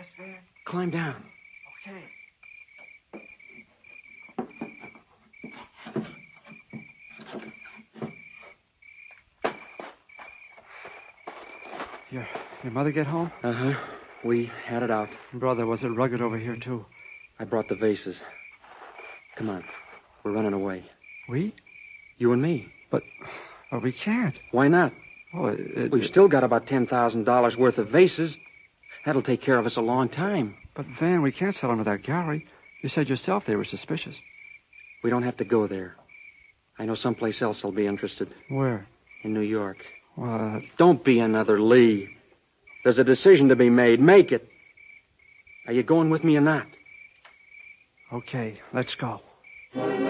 Yes, Van. Climb down. Okay. Your mother get home? Uh-huh. We had it out. Brother, was it rugged over here, too? I brought the vases. Come on. We're running away. We? You and me. But we can't. Why not? Oh, We've still got about $10,000 worth of vases. That'll take care of us a long time. But, Van, we can't sell them to that gallery. You said yourself they were suspicious. We don't have to go there. I know someplace else will be interested. Where? In New York. Well, Don't be another Lee. There's a decision to be made. Make it. Are you going with me or not? okay, let's go.